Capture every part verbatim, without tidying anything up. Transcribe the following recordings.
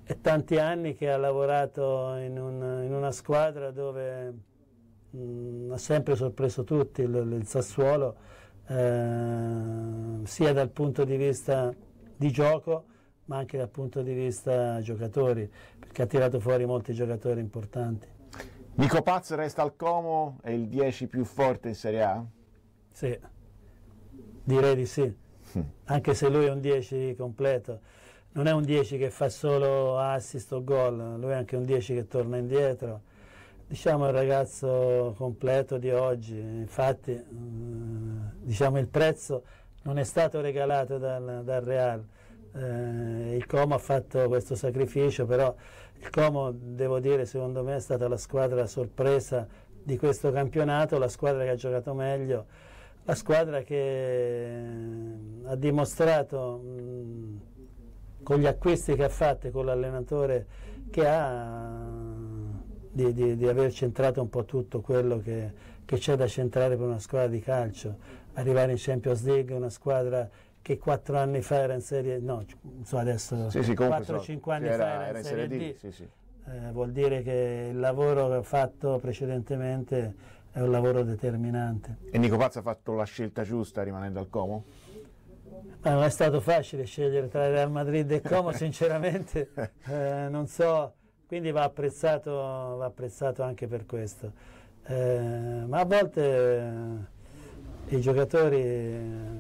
è tanti anni che ha lavorato in, un, in una squadra dove mh, ha sempre sorpreso tutti, il, il Sassuolo, eh, sia dal punto di vista di gioco ma anche dal punto di vista giocatori, perché ha tirato fuori molti giocatori importanti. Nico Paz resta al Como, è il dieci più forte in Serie A? Sì, direi di sì, anche se lui è un dieci completo, non è un dieci che fa solo assist o gol, lui è anche un dieci che torna indietro, diciamo il ragazzo completo di oggi. Infatti eh, diciamo il prezzo non è stato regalato dal, dal Real. Eh, il Como ha fatto questo sacrificio, però il Como, devo dire, secondo me è stata la squadra sorpresa di questo campionato, la squadra che ha giocato meglio, la squadra che ha dimostrato mh, con gli acquisti che ha fatto, con l'allenatore che ha, di, di, di aver centrato un po' tutto quello che, che c'è da centrare per una squadra di calcio, arrivare in Champions League, una squadra che quattro anni fa era in Serie, no, so adesso sì, sì, quattro cinque anni era, fa era, era in Serie D, D. Sì, sì. Eh, vuol dire che il lavoro che ho fatto precedentemente è un lavoro determinante. E Nico Paz ha fatto la scelta giusta rimanendo al Como? Ma non è stato facile scegliere tra Real Madrid e Como, sinceramente, eh, non so, quindi va apprezzato, va apprezzato anche per questo. Eh, ma a volte eh, i giocatori eh,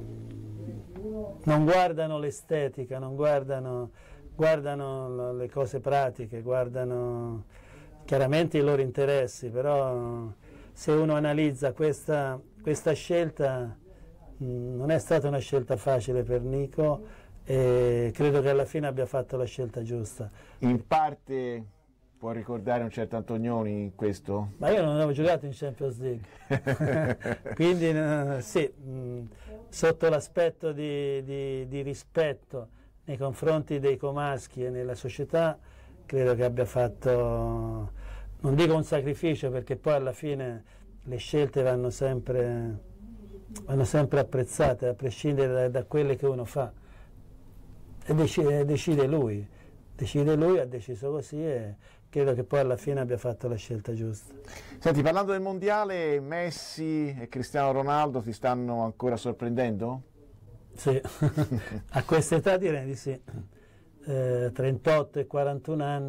non guardano l'estetica, non guardano, guardano le cose pratiche, guardano chiaramente i loro interessi, però se uno analizza questa, questa scelta mh, non è stata una scelta facile per Nico e credo che alla fine abbia fatto la scelta giusta. In parte può ricordare un certo Antonioni in questo? Ma io non avevo giocato in Champions League, quindi uh, sì, mh, sotto l'aspetto di, di, di rispetto nei confronti dei comaschi e nella società, credo che abbia fatto, non dico un sacrificio, perché poi alla fine le scelte vanno sempre, vanno sempre apprezzate, a prescindere da, da quelle che uno fa, e decide, decide lui, decide lui, ha deciso così e credo che poi alla fine abbia fatto la scelta giusta. Senti, parlando del mondiale, Messi e Cristiano Ronaldo ti stanno ancora sorprendendo? Sì, a questa età direi di sì, eh, trentotto e quarantuno anni.